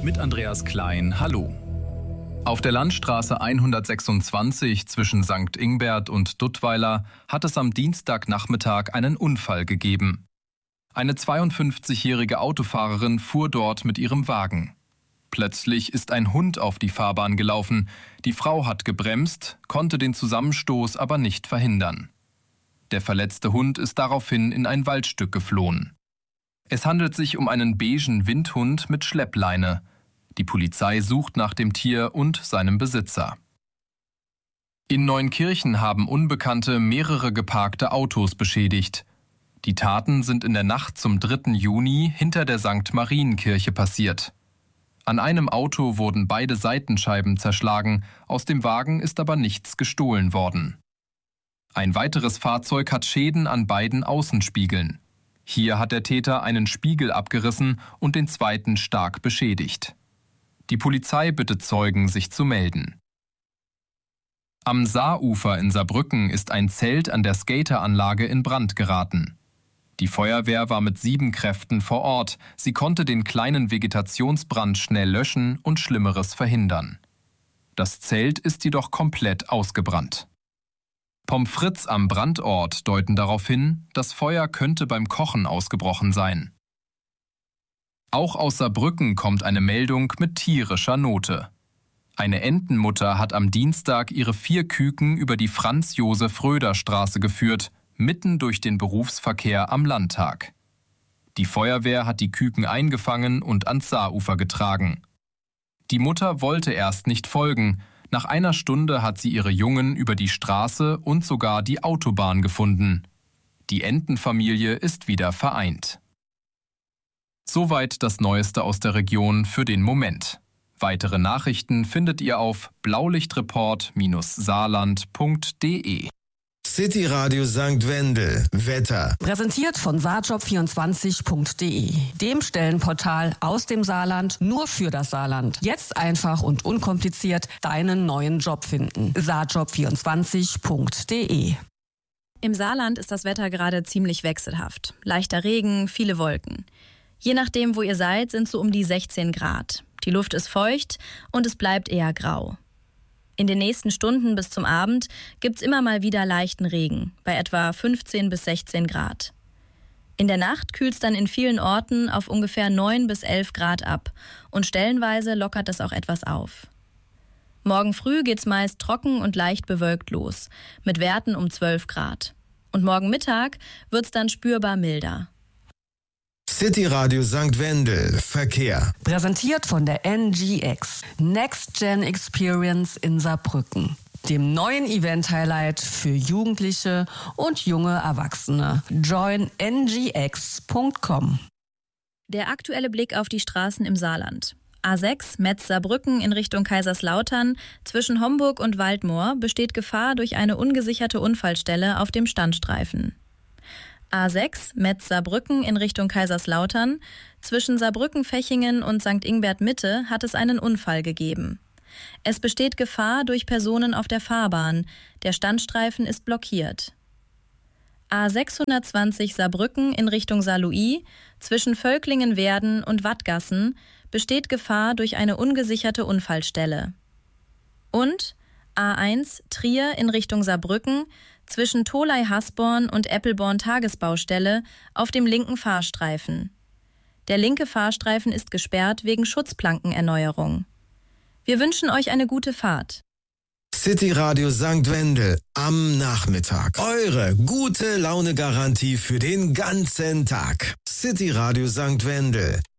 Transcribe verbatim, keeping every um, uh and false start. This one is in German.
mit Andreas Klein. Hallo. Auf der Landstraße hundertsechsundzwanzig zwischen Sankt Ingbert und Duttweiler hat es am Dienstagnachmittag einen Unfall gegeben. Eine zweiundfünfzigjährige Autofahrerin fuhr dort mit ihrem Wagen. Plötzlich ist ein Hund auf die Fahrbahn gelaufen. Die Frau hat gebremst, konnte den Zusammenstoß aber nicht verhindern. Der verletzte Hund ist daraufhin in ein Waldstück geflohen. Es handelt sich um einen beigen Windhund mit Schleppleine. Die Polizei sucht nach dem Tier und seinem Besitzer. In Neunkirchen haben Unbekannte mehrere geparkte Autos beschädigt. Die Taten sind in der Nacht zum dritten Juni hinter der Sankt Marienkirche passiert. An einem Auto wurden beide Seitenscheiben zerschlagen, aus dem Wagen ist aber nichts gestohlen worden. Ein weiteres Fahrzeug hat Schäden an beiden Außenspiegeln. Hier hat der Täter einen Spiegel abgerissen und den zweiten stark beschädigt. Die Polizei bittet Zeugen, sich zu melden. Am Saarufer in Saarbrücken ist ein Zelt an der Skateranlage in Brand geraten. Die Feuerwehr war mit sieben Kräften vor Ort. Sie konnte den kleinen Vegetationsbrand schnell löschen und Schlimmeres verhindern. Das Zelt ist jedoch komplett ausgebrannt. Pommes frites am Brandort deuten darauf hin, das Feuer könnte beim Kochen ausgebrochen sein. Auch aus Saarbrücken kommt eine Meldung mit tierischer Note. Eine Entenmutter hat am Dienstag ihre vier Küken über die Franz-Josef-Röder-Straße geführt, mitten durch den Berufsverkehr am Landtag. Die Feuerwehr hat die Küken eingefangen und ans Saarufer getragen. Die Mutter wollte erst nicht folgen. Nach einer Stunde hat sie ihre Jungen über die Straße und sogar die Autobahn gefunden. Die Entenfamilie ist wieder vereint. Soweit das Neueste aus der Region für den Moment. Weitere Nachrichten findet ihr auf blaulichtreport Saarland punkt de. City Radio Sankt Wendel. Wetter. Präsentiert von saarjob vierundzwanzig punkt de, dem Stellenportal aus dem Saarland nur für das Saarland. Jetzt einfach und unkompliziert deinen neuen Job finden. saarjob vierundzwanzig punkt de. Im Saarland ist das Wetter gerade ziemlich wechselhaft. Leichter Regen, viele Wolken. Je nachdem, wo ihr seid, sind so um die sechzehn Grad. Die Luft ist feucht und es bleibt eher grau. In den nächsten Stunden bis zum Abend gibt's immer mal wieder leichten Regen, bei etwa fünfzehn bis sechzehn Grad. In der Nacht kühlt's dann in vielen Orten auf ungefähr neun bis elf Grad ab und stellenweise lockert es auch etwas auf. Morgen früh geht's meist trocken und leicht bewölkt los, mit Werten um zwölf Grad. Und morgen Mittag wird's dann spürbar milder. City Radio Sankt Wendel. Verkehr. Präsentiert von der N G X, Next Gen Experience in Saarbrücken, dem neuen Event-Highlight für Jugendliche und junge Erwachsene. join n g x punkt com. Der aktuelle Blick auf die Straßen im Saarland. A sechs Metz-Saarbrücken in Richtung Kaiserslautern. Zwischen Homburg und Waldmoor besteht Gefahr durch eine ungesicherte Unfallstelle auf dem Standstreifen. A sechs Metz-Saarbrücken in Richtung Kaiserslautern. Zwischen Saarbrücken-Fechingen und Sankt Ingbert-Mitte hat es einen Unfall gegeben. Es besteht Gefahr durch Personen auf der Fahrbahn. Der Standstreifen ist blockiert. A sechshundertzwanzig Saarbrücken in Richtung Saarlouis. Zwischen Völklingen-Werden und Wattgassen besteht Gefahr durch eine ungesicherte Unfallstelle. Und A eins Trier in Richtung Saarbrücken. Zwischen Tholey-Hasborn und Eppelborn-Tagesbaustelle auf dem linken Fahrstreifen. Der linke Fahrstreifen ist gesperrt wegen Schutzplankenerneuerung. Wir wünschen euch eine gute Fahrt. City Radio Sankt Wendel am Nachmittag. Eure gute Laune-Garantie für den ganzen Tag. City Radio Sankt Wendel.